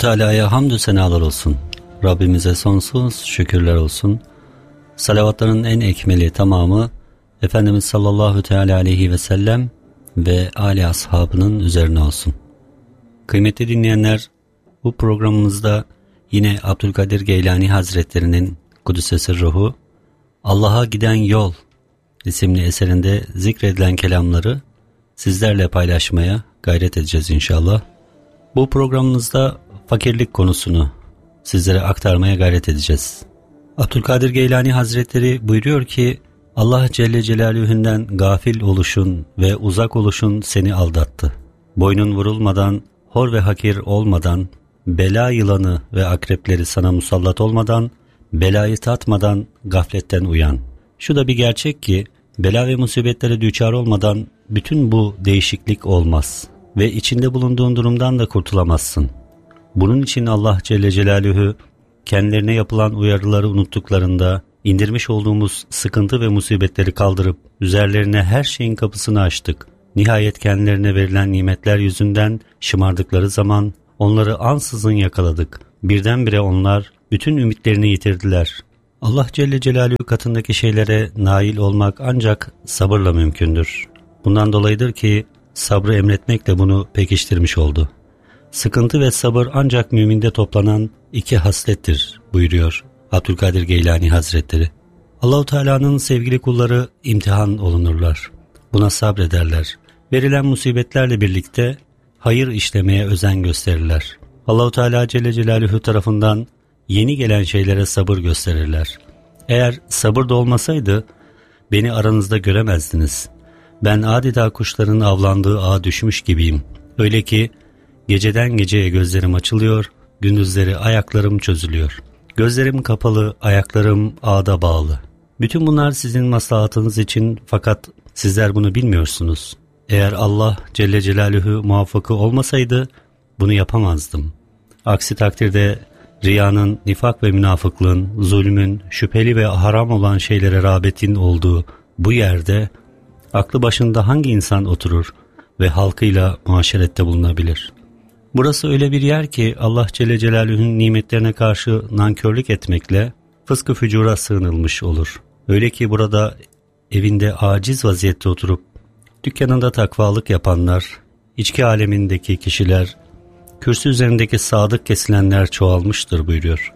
Teala'ya hamdü senalar olsun. Rabbimize sonsuz şükürler olsun. Salavatların en ekmeli tamamı Efendimiz sallallahu teala aleyhi ve sellem ve âli ashabının üzerine olsun. Kıymetli dinleyenler, bu programımızda yine Abdülkadir Geylani Hazretleri'nin Kudüs'e ruhu Allah'a Giden Yol isimli eserinde zikredilen kelamları sizlerle paylaşmaya gayret edeceğiz inşallah. Bu programımızda fakirlik konusunu sizlere aktarmaya gayret edeceğiz. Abdülkadir Geylani Hazretleri buyuruyor ki, Allah Celle Celaluhu'ndan gafil oluşun ve uzak oluşun seni aldattı. Boynun vurulmadan, hor ve hakir olmadan, bela yılanı ve akrepleri sana musallat olmadan, belayı tatmadan gafletten uyan. Şu da bir gerçek ki, bela ve musibetlere düçar olmadan bütün bu değişiklik olmaz ve içinde bulunduğun durumdan da kurtulamazsın. Bunun için Allah Celle Celaluhu kendilerine yapılan uyarıları unuttuklarında indirmiş olduğumuz sıkıntı ve musibetleri kaldırıp üzerlerine her şeyin kapısını açtık. Nihayet kendilerine verilen nimetler yüzünden şımardıkları zaman onları ansızın yakaladık. Birdenbire onlar bütün ümitlerini yitirdiler. Allah Celle Celaluhu katındaki şeylere nail olmak ancak sabırla mümkündür. Bundan dolayıdır ki sabrı emretmekle bunu pekiştirmiş oldu. Sıkıntı ve sabır ancak müminde toplanan iki haslettir buyuruyor Abdülkadir Geylani Hazretleri. Allah-u Teala'nın sevgili kulları imtihan olunurlar. Buna sabrederler. Verilen musibetlerle birlikte hayır işlemeye özen gösterirler. Allah-u Teala Celle Celaluhu tarafından yeni gelen şeylere sabır gösterirler. Eğer sabır da olmasaydı beni aranızda göremezdiniz. Ben adeta kuşların avlandığı ağa düşmüş gibiyim. Öyle ki geceden geceye gözlerim açılıyor, gündüzleri ayaklarım çözülüyor. Gözlerim kapalı, ayaklarım ağda bağlı. Bütün bunlar sizin maslahatınız için, fakat sizler bunu bilmiyorsunuz. Eğer Allah Celle Celaluhu muvaffakı olmasaydı bunu yapamazdım. Aksi takdirde riyanın, nifak ve münafıklığın, zulmün, şüpheli ve haram olan şeylere rağbetin olduğu bu yerde aklı başında hangi insan oturur ve halkıyla muaşerette bulunabilir? Burası öyle bir yer ki Allah Celle Celaluhu'nun nimetlerine karşı nankörlük etmekle fıskı fücura sığınılmış olur. Öyle ki burada evinde aciz vaziyette oturup dükkanında takvalık yapanlar, içki alemindeki kişiler, kürsü üzerindeki sadık kesilenler çoğalmıştır buyuruyor.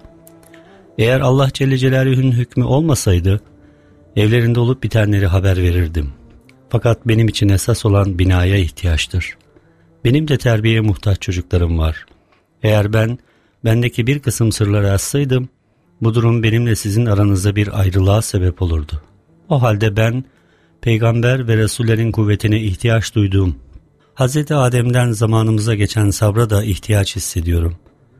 Eğer Allah Celle Celaluhu'nun hükmü olmasaydı evlerinde olup bitenleri haber verirdim. Fakat benim için esas olan binaya ihtiyaçtır. Benim de terbiyeye muhtaç çocuklarım var. Eğer bendeki bir kısım sırları açsaydım, bu durum benimle sizin aranızda bir ayrılığa sebep olurdu. O halde ben, peygamber ve resullerin kuvvetine ihtiyaç duyduğum, Hz. Adem'den zamanımıza geçen sabra da ihtiyaç hissediyorum.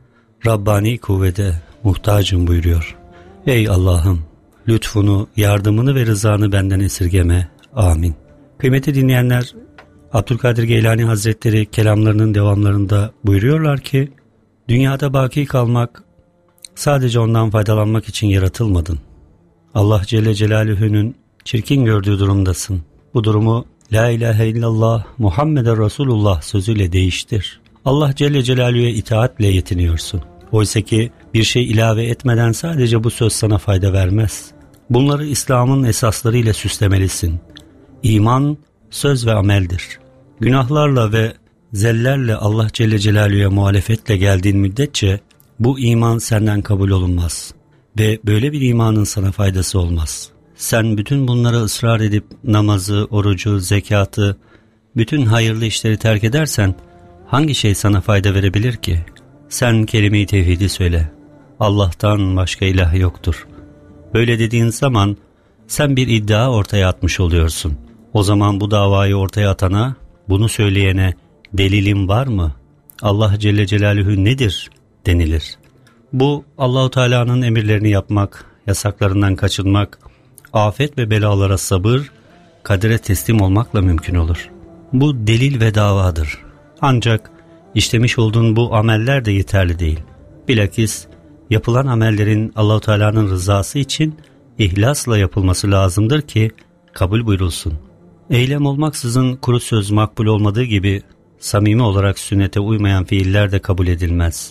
Rabbani kuvvete muhtacım buyuruyor. Ey Allah'ım, lütfunu, yardımını ve rızanı benden esirgeme. Amin. Kıymetli dinleyenler, Abdülkadir Geylani Hazretleri kelamlarının devamlarında buyuruyorlar ki, dünyada baki kalmak, sadece ondan faydalanmak için yaratılmadın. Allah Celle Celaluhu'nun çirkin gördüğü durumdasın. Bu durumu La ilahe illallah Muhammeden Resulullah sözüyle değiştir. Allah Celle Celaluhu'ya itaatle yetiniyorsun. Oysa ki bir şey ilave etmeden sadece bu söz sana fayda vermez. Bunları İslam'ın esaslarıyla süslemelisin. İman, söz ve ameldir. Günahlarla ve zellerle Allah Celle Celaluhu'ya muhalefetle geldiğin müddetçe bu iman senden kabul olunmaz ve böyle bir imanın sana faydası olmaz. Sen bütün bunlara ısrar edip namazı, orucu, zekatı, bütün hayırlı işleri terk edersen hangi şey sana fayda verebilir ki? Sen kelime-i tevhidi söyle. Allah'tan başka ilah yoktur. Böyle dediğin zaman sen bir iddia ortaya atmış oluyorsun. O zaman bu davayı ortaya atana, bunu söyleyene delilin var mı? Allah Celle Celaluhu nedir denilir. Bu Allah-u Teala'nın emirlerini yapmak, yasaklarından kaçınmak, afet ve belalara sabır, kadere teslim olmakla mümkün olur. Bu delil ve davadır. Ancak işlemiş olduğun bu ameller de yeterli değil. Bilakis yapılan amellerin Allah-u Teala'nın rızası için ihlasla yapılması lazımdır ki kabul buyurulsun. Eylem olmaksızın kuru söz makbul olmadığı gibi samimi olarak sünnete uymayan fiiller de kabul edilmez.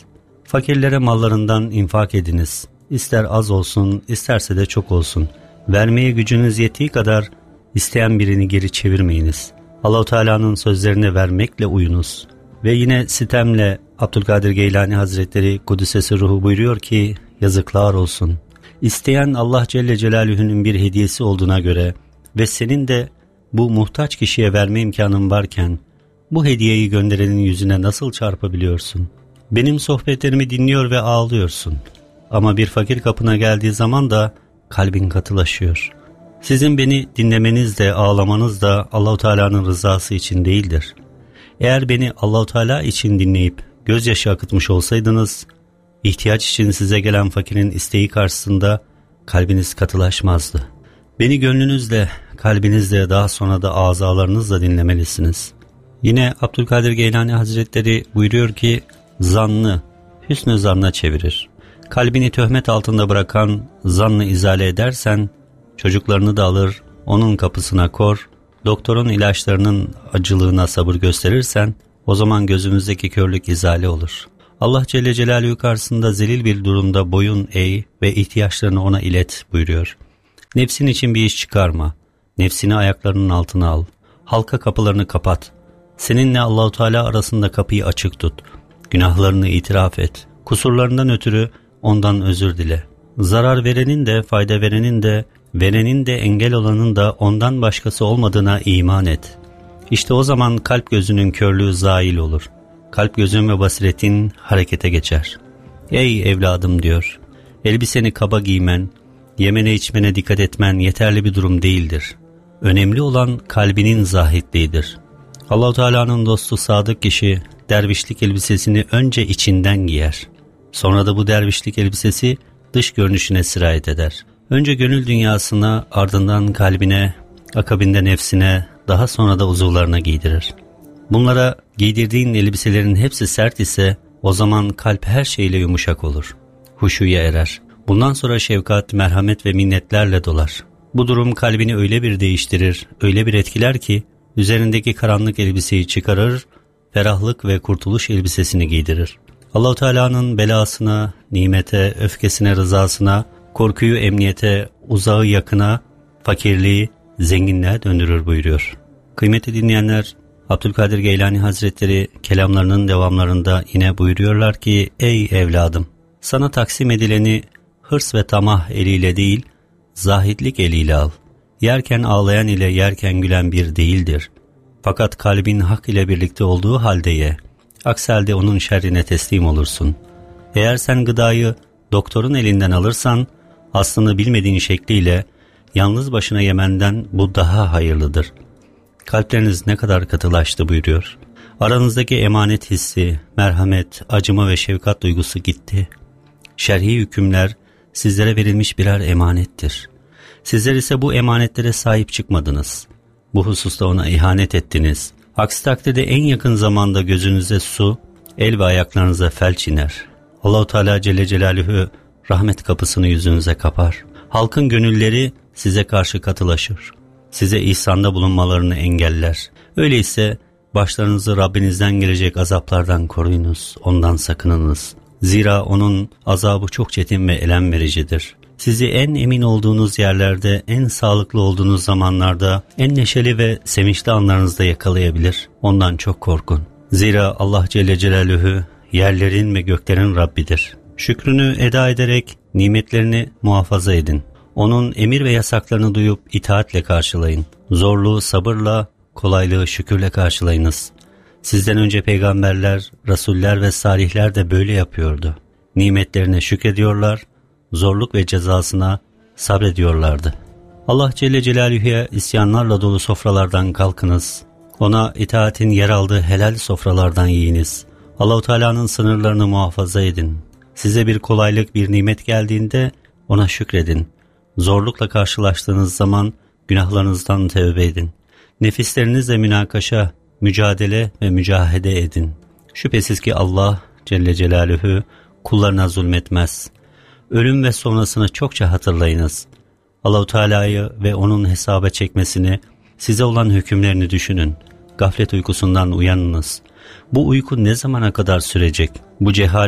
Fakirlere mallarından infak ediniz. İster az olsun, isterse de çok olsun. Vermeye gücünüz yettiği kadar isteyen birini geri çevirmeyiniz. Allah-u Teala'nın sözlerine vermekle uyunuz. Ve yine sitemle Abdülkadir Geylani Hazretleri Kudüs'e ruhu buyuruyor ki, yazıklar olsun. İsteyen Allah Celle Celaluhu'nun bir hediyesi olduğuna göre ve senin de bu muhtaç kişiye verme imkanın varken bu hediyeyi gönderenin yüzüne nasıl çarpabiliyorsun? Benim sohbetlerimi dinliyor ve ağlıyorsun. Ama bir fakir kapına geldiği zaman da kalbin katılaşıyor. Sizin beni dinlemeniz de ağlamanız da Allah-u Teala'nın rızası için değildir. Eğer beni Allah-u Teala için dinleyip gözyaşı akıtmış olsaydınız, ihtiyaç için size gelen fakirin isteği karşısında kalbiniz katılaşmazdı. Beni gönlünüzle, kalbinizle, daha sonra da azalarınızla dinlemelisiniz. Yine Abdülkadir Geylani Hazretleri buyuruyor ki, zannı hüsnü zanna çevirir. Kalbini töhmet altında bırakan zannı izale edersen, çocuklarını da alır, onun kapısına kor, doktorun ilaçlarının acılığına sabır gösterirsen, o zaman gözümüzdeki körlük izale olur. Allah Celle Celaluhu karşısında zelil bir durumda boyun eğ ve ihtiyaçlarını ona ilet buyuruyor. Nefsin için bir iş çıkarma, nefsini ayaklarının altına al, halka kapılarını kapat, seninle Allah-u Teala arasında kapıyı açık tut, günahlarını itiraf et, kusurlarından ötürü ondan özür dile. Zarar verenin de, fayda verenin de, verenin de, engel olanın da ondan başkası olmadığına iman et. İşte o zaman kalp gözünün körlüğü zail olur. Kalp gözün ve basiretin harekete geçer. Ey evladım diyor, elbiseni kaba giymen, yemene içmene dikkat etmen yeterli bir durum değildir. Önemli olan kalbinin zahitliğidir. Allah-u Teala'nın dostu sadık kişi dervişlik elbisesini önce içinden giyer. Sonra da bu dervişlik elbisesi dış görünüşüne sirayet eder. Önce gönül dünyasına, ardından kalbine, akabinde nefsine, daha sonra da uzuvlarına giydirir. Bunlara giydirdiğin elbiselerin hepsi sert ise o zaman kalp her şeyle yumuşak olur. Huşuya erer. Bundan sonra şefkat, merhamet ve minnetlerle dolar. Bu durum kalbini öyle bir değiştirir, öyle bir etkiler ki üzerindeki karanlık elbiseyi çıkarır, ferahlık ve kurtuluş elbisesini giydirir. Allah-u Teala'nın belasına, nimete, öfkesine, rızasına, korkuyu emniyete, uzağı yakına, fakirliği zenginliğe döndürür buyuruyor. Kıymetli dinleyenler, Abdülkadir Geylani Hazretleri kelamlarının devamlarında yine buyuruyorlar ki, ey evladım, sana taksim edileni hırs ve tamah eliyle değil, zahitlik eliyle al. Yerken ağlayan ile yerken gülen bir değildir. Fakat kalbin hak ile birlikte olduğu halde ye. Aksi halde onun şerrine teslim olursun. Eğer sen gıdayı doktorun elinden alırsan, aslını bilmediğin şekliyle yalnız başına yemenden bu daha hayırlıdır. Kalpleriniz ne kadar katılaştı buyuruyor. Aranızdaki emanet hissi, merhamet, acıma ve şefkat duygusu gitti. Şerhi hükümler sizlere verilmiş birer emanettir. Sizler ise bu emanetlere sahip çıkmadınız. Bu hususta ona ihanet ettiniz. Aksi takdirde en yakın zamanda gözünüze su, el ve ayaklarınıza felç iner. Allah-u Teala Celle Celaluhu rahmet kapısını yüzünüze kapar. Halkın gönülleri size karşı katılaşır. Size ihsanda bulunmalarını engeller. Öyleyse başlarınızı Rabbinizden gelecek azaplardan koruyunuz, ondan sakınınız. Zira onun azabı çok çetin ve elem vericidir. Sizi en emin olduğunuz yerlerde, en sağlıklı olduğunuz zamanlarda, en neşeli ve sevinçli anlarınızda yakalayabilir. Ondan çok korkun. Zira Allah Celle Celaluhu yerlerin ve göklerin Rabbidir. Şükrünü eda ederek nimetlerini muhafaza edin. Onun emir ve yasaklarını duyup itaatle karşılayın. Zorluğu sabırla, kolaylığı şükürle karşılayınız. Sizden önce peygamberler, rasuller ve salihler de böyle yapıyordu. Nimetlerine şükrediyorlar, zorluk ve cezasına sabrediyorlardı. Allah Celle Celaluhu'ya isyanlarla dolu sofralardan kalkınız. Ona itaatin yer aldığı helal sofralardan yiyiniz. Allah-u Teala'nın sınırlarını muhafaza edin. Size bir kolaylık, bir nimet geldiğinde ona şükredin. Zorlukla karşılaştığınız zaman günahlarınızdan tevbe edin. Nefislerinizle münakaşa, mücadele ve mücahede edin. Şüphesiz ki Allah Celle Celaluhu kullarına zulmetmez. Ölüm ve sonrasını çokça hatırlayınız. Allah-u Teala'yı ve onun hesaba çekmesini, size olan hükümlerini düşünün. Gaflet uykusundan uyanınız. Bu uyku ne zamana kadar sürecek? Bu cehalet,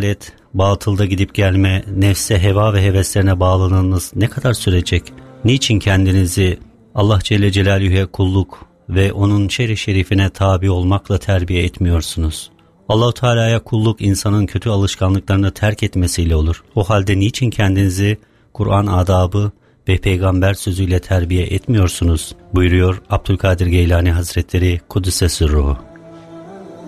batılda gidip gelme, nefse, heva ve heveslerine bağlılığınız ne kadar sürecek? Niçin kendinizi Allah Celle Celaluhu'ya kulluk ve onun şer-i şerifine tabi olmakla terbiye etmiyorsunuz? Allah-u Teala'ya kulluk insanın kötü alışkanlıklarını terk etmesiyle olur. O halde niçin kendinizi Kur'an adabı ve peygamber sözüyle terbiye etmiyorsunuz? Buyuruyor Abdülkadir Geylani Hazretleri Kuddise Sırruhu.